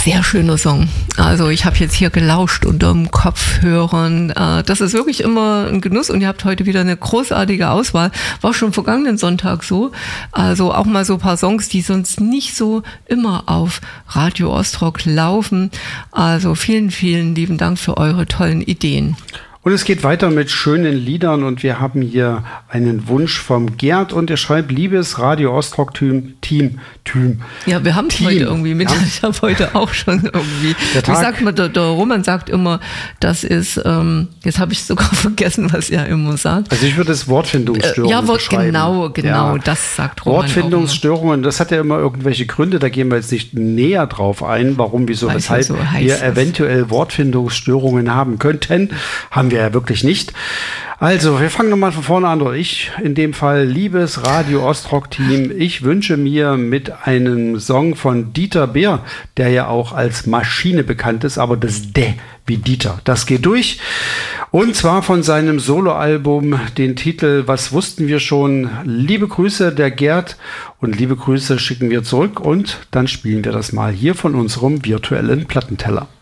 Sehr schöner Song. Also ich habe jetzt hier gelauscht unterm Kopfhörern. Das ist wirklich immer ein Genuss und ihr habt heute wieder eine großartige Auswahl. War schon vergangenen Sonntag so. Also auch mal so ein paar Songs, die sonst nicht so immer auf Radio Ostrock laufen. Also vielen, vielen lieben Dank für eure tollen Ideen. Und es geht weiter mit schönen Liedern und wir haben hier einen Wunsch vom Gerd und er schreibt, liebes Radio Ostrock Team. Ja, wir haben es heute irgendwie mit. Ich habe heute auch schon irgendwie. Wie sagt man, der Roman sagt immer, das ist, jetzt habe ich sogar vergessen, was er immer sagt. Also ich würde es Wortfindungsstörungen beschreiben. Genau, das sagt Roman. Wortfindungsstörungen, das hat ja immer irgendwelche Gründe, da gehen wir jetzt nicht näher drauf ein, warum, wieso, weshalb wir eventuell Wortfindungsstörungen haben könnten. Haben wir ja wirklich nicht. Also, wir fangen nochmal von vorne an. Ich, in dem Fall, liebes Radio Ostrock-Team, ich wünsche mir mit einem Song von Dieter Beer, der ja auch als Maschine bekannt ist, aber das D wie Dieter, das geht durch. Und zwar von seinem Soloalbum, den Titel Was wussten wir schon? Liebe Grüße, der Gerd, und liebe Grüße schicken wir zurück und dann spielen wir das mal hier von unserem virtuellen Plattenteller.